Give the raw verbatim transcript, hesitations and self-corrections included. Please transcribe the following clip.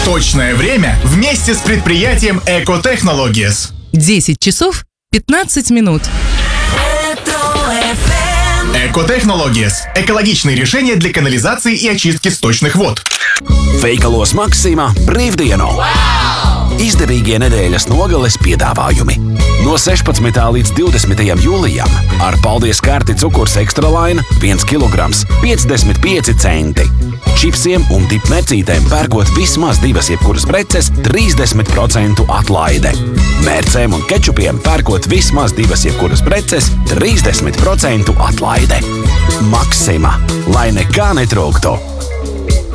Точное время вместе с предприятием Экотехнологиес. десять часов пятнадцать минут. Экотехнологиес – экологичные решения для канализации и очистки сточных вод. Veikalos Maxima brīvdienu. Wow! Izdevīgie nedēļas nogales piedāvājumi. No sešpadsmitā līdz divdesmitajam jūlijam ar paldies karti cukurs ekstra laina viens kilograms piecdesmit pieci centi. Čipsiem un dipmērcītēm pērkot vismaz divas jebkuras preces trīsdesmit procentu atlaide. Mērcēm un kečupiem pērkot vismaz divas jebkuras preces trīsdesmit procentu atlaide. Maxima, lai nekā netrūktu.